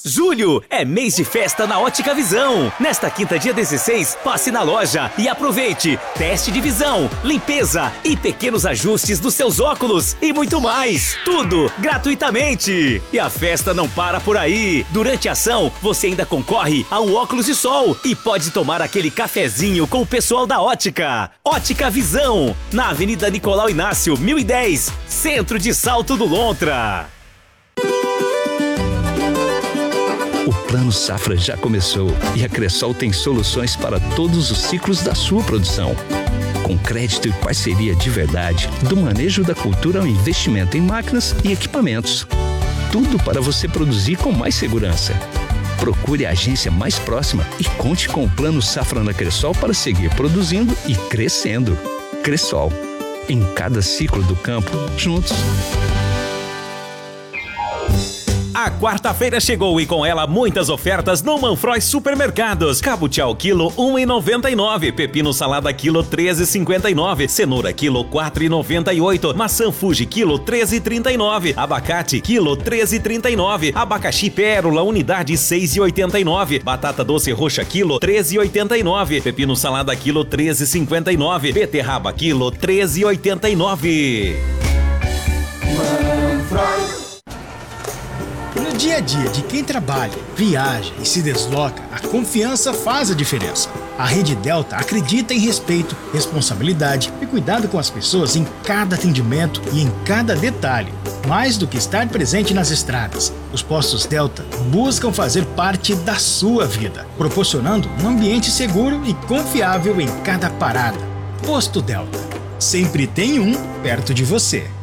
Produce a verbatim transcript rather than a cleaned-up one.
Julho é mês de festa na Ótica Visão. Nesta quinta, dia dezesseis, passe na loja e aproveite. Teste de visão, limpeza e pequenos ajustes dos seus óculos e muito mais. Tudo gratuitamente. E a festa não para por aí. Durante a ação, você ainda concorre a um óculos de sol e pode tomar aquele cafezinho com o pessoal da Ótica. Ótica Visão, na Avenida Nicolau Inácio, mil e dez, Centro de Salto do Lontra. O Plano Safra já começou e a Cressol tem soluções para todos os ciclos da sua produção. Com crédito e parceria de verdade, do manejo da cultura ao investimento em máquinas e equipamentos. Tudo para você produzir com mais segurança. Procure a agência mais próxima e conte com o Plano Safra na Cressol para seguir produzindo e crescendo. Cressol, em cada ciclo do campo, juntos. A quarta-feira chegou e com ela muitas ofertas no Manfroy Supermercados. Cabo-tchau quilo um e noventa e nove, pepino salada quilo treze e cinquenta e nove, cenoura quilo quatro e noventa e oito, maçã Fuji quilo treze e trinta e nove, abacate quilo treze e trinta e nove, abacaxi pérola unidade seis e oitenta e nove, batata doce roxa quilo treze e oitenta e nove, pepino salada quilo treze e cinquenta e nove, beterraba quilo treze e oitenta e nove. Manfroy. No dia a dia de quem trabalha, viaja e se desloca, a confiança faz a diferença. A Rede Delta acredita em respeito, responsabilidade e cuidado com as pessoas em cada atendimento e em cada detalhe. Mais do que estar presente nas estradas, os postos Delta buscam fazer parte da sua vida, proporcionando um ambiente seguro e confiável em cada parada. Posto Delta. Sempre tem um perto de você.